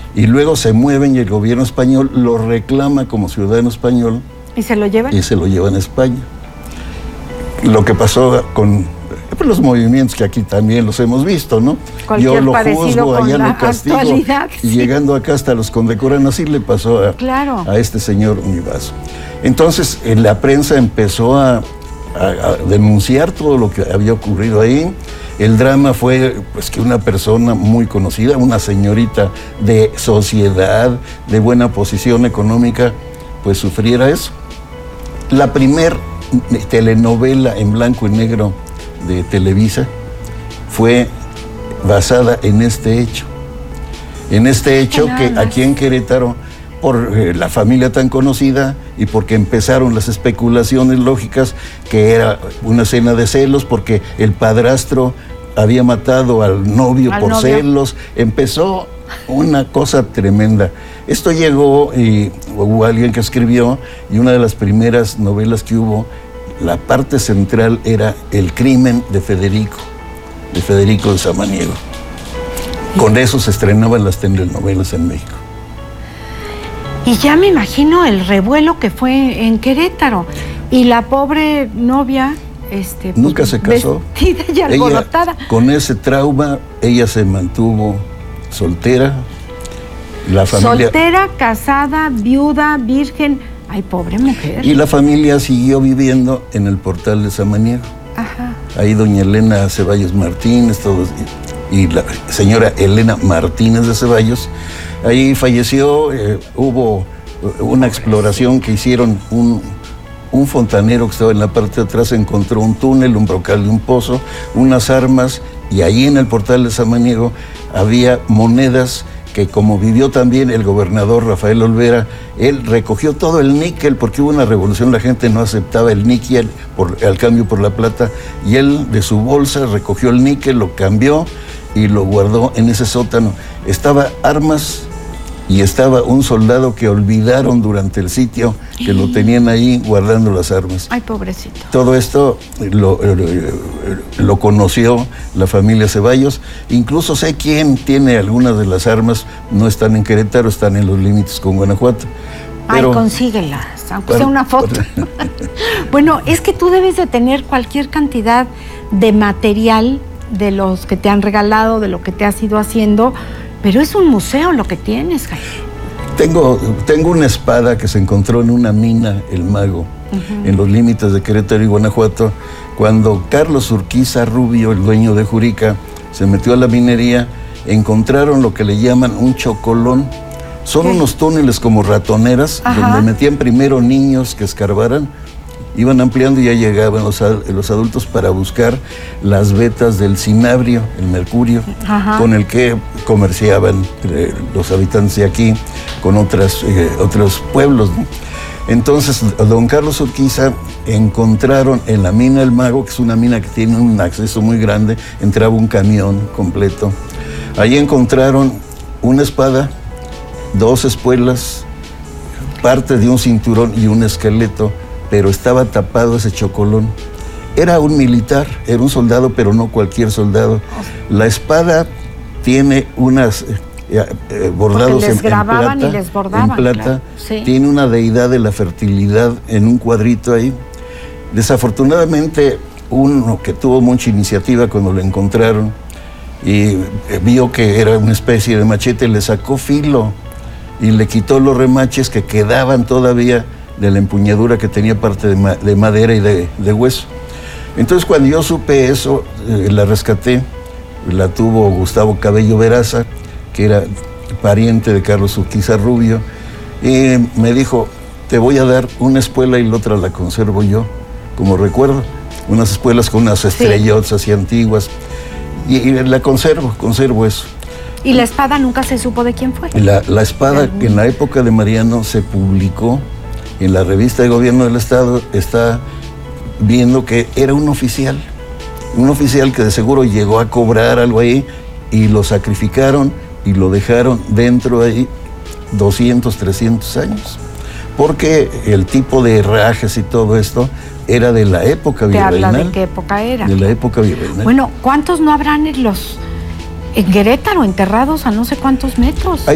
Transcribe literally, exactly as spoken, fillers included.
y luego se mueven y el gobierno español lo reclama como ciudadano español. ¿Y se lo llevan? Y se lo llevan a España. Lo que pasó con pues, los movimientos que aquí también los hemos visto, ¿no? Cualquier Yo lo parecido juzgo, con allá la lo castigo, actualidad, y sí. llegando acá hasta los condecoran. Así le pasó a, claro. a este señor Univaso. Entonces, en la prensa empezó a, a, a denunciar todo lo que había ocurrido ahí. El drama fue pues, que una persona muy conocida, una señorita de sociedad, de buena posición económica, pues sufriera eso. La primer telenovela en blanco y negro de Televisa fue basada en este hecho. En este hecho que aquí en Querétaro, por eh, la familia tan conocida y porque empezaron las especulaciones lógicas que era una escena de celos, porque el padrastro había matado al novio al por novio. celos, empezó una cosa tremenda. Esto llegó y hubo alguien que escribió, y una de las primeras novelas que hubo, la parte central era el crimen de Federico, de Federico de Samaniego. Con eso se estrenaban las telenovelas en México. Y ya me imagino el revuelo que fue en Querétaro. Y la pobre novia, este, nunca se casó. Vestida y alborotada. Ella, con ese trauma, ella se mantuvo soltera. La familia, soltera, casada, viuda, virgen. Ay, pobre mujer. Y la familia siguió viviendo en el Portal de Samaniego. Ajá. Ahí doña Elena Ceballos Martínez, todos, y, y la señora Elena Martínez de Ceballos, ahí falleció. Eh, hubo una exploración que hicieron, un, un fontanero que estaba en la parte de atrás encontró un túnel, un brocal de un pozo, unas armas, y ahí en el Portal de Samaniego había monedas que, como vivió también el gobernador Rafael Olvera, él recogió todo el níquel, porque hubo una revolución, la gente no aceptaba el níquel por, al cambio por la plata, y él de su bolsa recogió el níquel, lo cambió y lo guardó en ese sótano. Estaba armas y estaba un soldado que olvidaron durante el sitio, que lo tenían ahí guardando las armas. Ay, pobrecito. Todo esto lo, lo, lo conoció la familia Ceballos. Incluso sé quién tiene algunas de las armas. No están en Querétaro, están en los límites con Guanajuato. Pero, ay, consíguelas, aunque sea una foto. Bueno, es que tú debes de tener cualquier cantidad de material de los que te han regalado, de lo que te has ido haciendo, pero es un museo lo que tienes, Jaime. Tengo, tengo una espada que se encontró en una mina, el Mago, uh-huh. en los límites de Querétaro y Guanajuato, cuando Carlos Urquiza Rubio, el dueño de Jurica, se metió a la minería. Encontraron lo que le llaman un chocolón. Son ¿qué? Unos túneles como ratoneras, ajá. donde metían primero niños que escarbaran, iban ampliando y ya llegaban los, los adultos para buscar las vetas del cinabrio, el mercurio, ajá. con el que comerciaban eh, los habitantes de aquí con otras, eh, otros pueblos, ¿no? Entonces, don Carlos Urquiza encontraron en la mina El Mago, que es una mina que tiene un acceso muy grande, entraba un camión completo. Ahí encontraron una espada, dos espuelas, parte de un cinturón y un esqueleto, pero estaba tapado ese chocolón. Era un militar, era un soldado, pero no cualquier soldado. La espada tiene unas eh, eh, bordados les en, grababan en plata, y les bordaban, en plata. Claro. Sí. Tiene una deidad de la fertilidad en un cuadrito ahí. Desafortunadamente, uno que tuvo mucha iniciativa cuando lo encontraron y vio que era una especie de machete, le sacó filo y le quitó los remaches que quedaban todavía de la empuñadura, que tenía parte de, ma de madera y de, de hueso. Entonces, cuando yo supe eso, eh, la rescaté. La tuvo Gustavo Cabello Veraza, que era pariente de Carlos Urquiza Rubio, y me dijo: te voy a dar una espuela y la otra la conservo yo, como recuerdo. Unas espuelas con unas estrellotas así antiguas, y, y la conservo, conservo eso. ¿Y la espada nunca se supo de quién fue? La, la espada, que en la época de Mariano se publicó en la revista de Gobierno del Estado, está viendo que era un oficial, un oficial que de seguro llegó a cobrar algo ahí y lo sacrificaron y lo dejaron dentro ahí doscientos, trescientos años. Porque el tipo de herrajes y todo esto era de la época virreinal. ¿Te habla de qué época era? De la época virreinal. Bueno, ¿cuántos no habrán en los en Querétaro enterrados a no sé cuántos metros? Hay